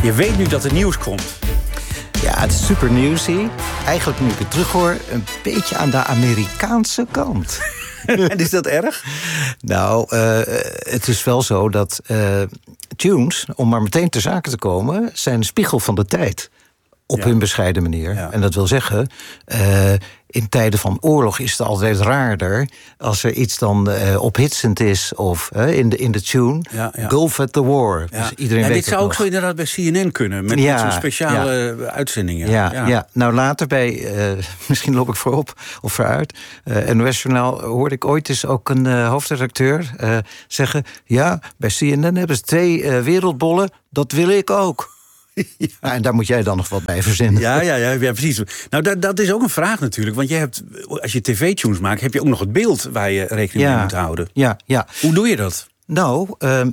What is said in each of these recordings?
Je weet nu dat er nieuws komt. Ja, het is super newsy. Eigenlijk, nu ik het terughoor, een beetje aan de Amerikaanse kant. En is dat erg? Nou, het is wel zo dat tunes, om maar meteen ter zake te komen, zijn een spiegel van de tijd. Op hun bescheiden manier. Ja. En dat wil zeggen, in tijden van oorlog is het altijd raarder als er iets dan ophitsend is of in de tune. Gulf at the War. Ja. Dus iedereen weet dit zou ook nog. Zo inderdaad bij CNN kunnen, met zo'n speciale uitzendingen. Ja. Nou later bij, misschien loop ik voorop of vooruit, NOS-journaal hoorde ik ooit eens ook een hoofdredacteur zeggen, ja, bij CNN hebben ze 2 wereldbollen, dat wil ik ook. Ja, en daar moet jij dan nog wat bij verzinnen. Ja, precies. Nou, dat is ook een vraag natuurlijk. Want je hebt, als je tv-tunes maakt, heb je ook nog het beeld waar je rekening mee moet houden. Ja. Hoe doe je dat? Nou,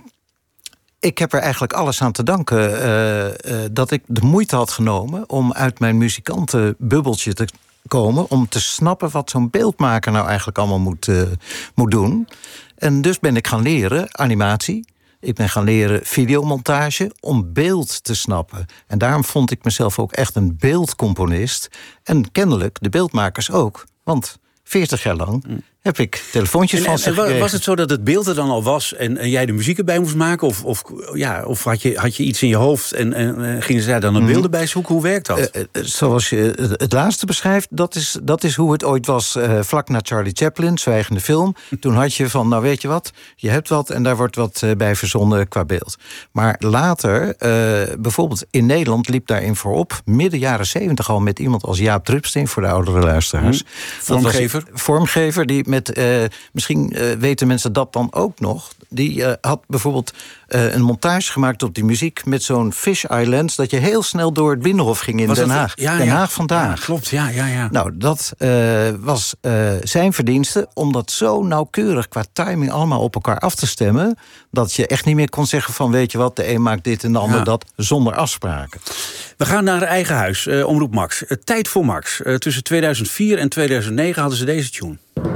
ik heb er eigenlijk alles aan te danken dat ik de moeite had genomen om uit mijn muzikantenbubbeltje te komen, om te snappen wat zo'n beeldmaker nou eigenlijk allemaal moet doen. En dus ben ik gaan leren animatie. Ik ben gaan leren videomontage om beeld te snappen. En daarom vond ik mezelf ook echt een beeldcomponist. En kennelijk de beeldmakers ook. Want 40 jaar lang heb ik telefoontjes van ze gekregen. Was het zo dat het beeld er dan al was en jij de muziek erbij moest maken? Of had je iets in je hoofd en gingen ze daar dan een beelden bij zoeken? Hoe werkt dat? Zoals je het laatste beschrijft, dat is hoe het ooit was vlak na Charlie Chaplin, Zwijgende Film. Toen had je van, nou weet je wat, je hebt wat en daar wordt wat bij verzonnen qua beeld. Maar later, bijvoorbeeld in Nederland liep daarin voorop, midden jaren 70 al met iemand als Jaap Drupsteen, voor de oudere luisteraars. Vormgever, die met, misschien weten mensen dat dan ook nog. Die had bijvoorbeeld een montage gemaakt op die muziek met zo'n fisheye lens, dat je heel snel door het Binnenhof ging in Den Haag. Den Haag vandaag. Ja, klopt, ja. Nou, dat was zijn verdienste om dat zo nauwkeurig qua timing allemaal op elkaar af te stemmen, dat je echt niet meer kon zeggen van, weet je wat, de een maakt dit en de ander dat, zonder afspraken. We gaan naar eigen huis, Omroep Max. Tijd voor Max. Tussen 2004 en 2009 hadden ze deze tune.